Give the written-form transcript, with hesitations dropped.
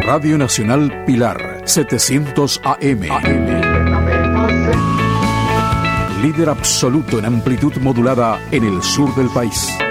Radio Nacional Pilar, 700 AM. Líder absoluto en amplitud modulada en el sur del país.